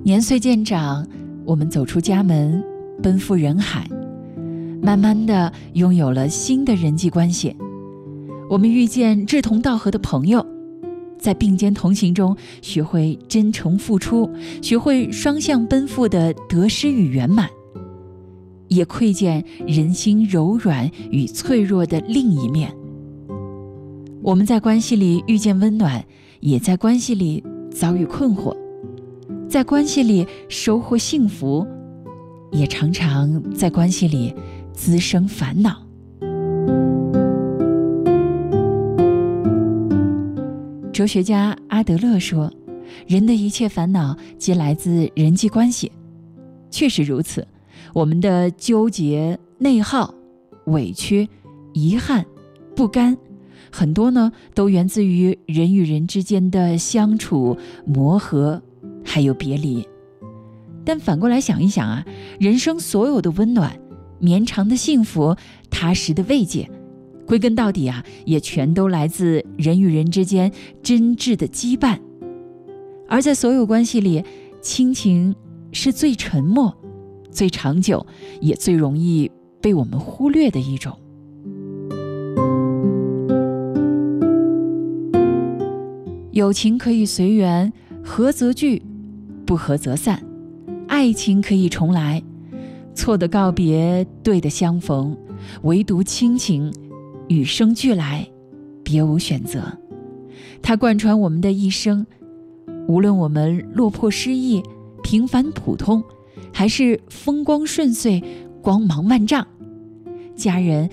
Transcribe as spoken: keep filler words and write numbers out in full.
年岁渐长，我们走出家门，奔赴人海，慢慢的拥有了新的人际关系。我们遇见志同道合的朋友，在并肩同行中学会真诚付出，学会双向奔赴的得失与圆满，也窥见人心柔软与脆弱的另一面。我们在关系里遇见温暖，也在关系里遭遇困惑，在关系里收获幸福，也常常在关系里滋生烦恼。哲学家阿德勒说，人的一切烦恼皆来自人际关系。确实如此，我们的纠结、内耗、委屈、遗憾、不甘，很多呢都源自于人与人之间的相处、磨合，还有别离。但反过来想一想啊，人生所有的温暖、绵长的幸福、踏实的慰藉，归根到底啊，也全都来自人与人之间真挚的羁绊。而在所有关系里，亲情是最沉默、最长久，也最容易被我们忽略的一种。友情可以随缘，合则聚，不合则散；爱情可以重来，错的告别，对的相逢，唯独亲情与生俱来，别无选择。它贯穿我们的一生，无论我们落魄失意、平凡普通，还是风光顺遂、光芒万丈，家人